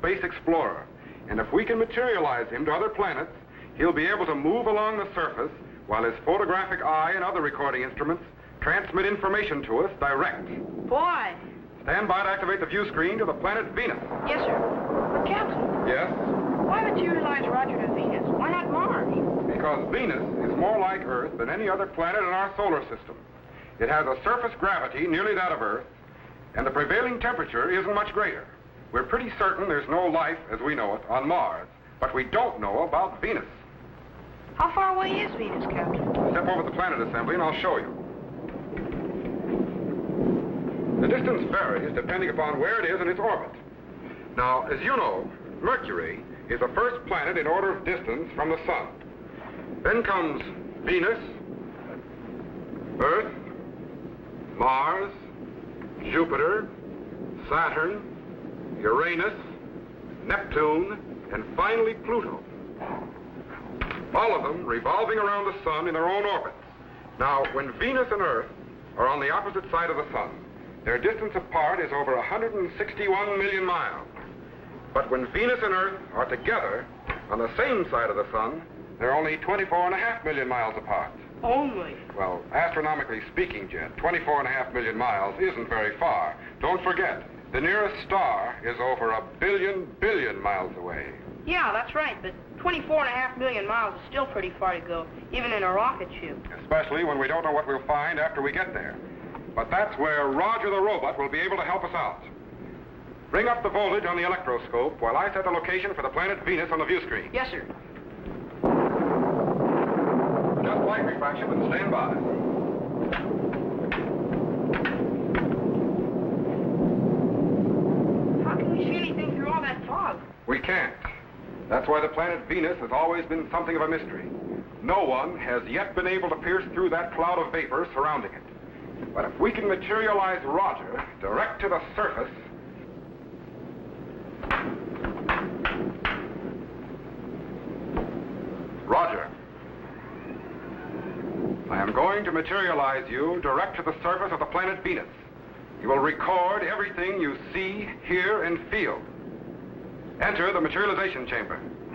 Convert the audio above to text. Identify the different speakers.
Speaker 1: space explorer. And if we can materialize him to other planets, he'll be able to move along the surface while his photographic eye and other recording instruments transmit information to us direct.
Speaker 2: Boy.
Speaker 1: Stand by to activate the view screen to the planet Venus.
Speaker 2: Yes, sir. But, Captain.
Speaker 1: Yes?
Speaker 2: Why materialize Roger to Venus? Why not Mars?
Speaker 1: Because Venus is more like Earth than any other planet in our solar system. It has a surface gravity nearly that of Earth, and the prevailing temperature isn't much greater. We're pretty certain there's no life, as we know it, on Mars, but we don't know about Venus.
Speaker 2: How far away is Venus, Captain?
Speaker 1: Step over the planet assembly and I'll show you. The distance varies depending upon where it is in its orbit. Now, as you know, Mercury is the first planet in order of distance from the Sun. Then comes Venus, Earth, Mars, Jupiter, Saturn, Uranus, Neptune, and finally Pluto. All of them revolving around the Sun in their own orbits. Now, when Venus and Earth are on the opposite side of the Sun, their distance apart is over 161 million miles. But when Venus and Earth are together on the same side of the Sun, they're only 24.5 million miles apart.
Speaker 2: Only?
Speaker 1: Well, astronomically speaking, Jet, 24.5 million miles isn't very far. Don't forget, the nearest star is over 1 billion miles away.
Speaker 2: Yeah, that's right, but 24.5 million miles is still pretty far to go, even in a rocket ship.
Speaker 1: Especially when we don't know what we'll find after we get there. But that's where Roger the robot will be able to help us out. Bring up the voltage on the electroscope while I set the location for the planet Venus on the view screen.
Speaker 2: Yes, sir.
Speaker 1: Just light refraction and stand by.
Speaker 2: How can we see anything through all that fog?
Speaker 1: We can't. That's why the planet Venus has always been something of a mystery. No one has yet been able to pierce through that cloud of vapor surrounding it. But if we can materialize Roger direct to the surface... Roger. I am going to materialize you direct to the surface of the planet Venus. You will record everything you see, hear, and feel. Enter the materialization chamber.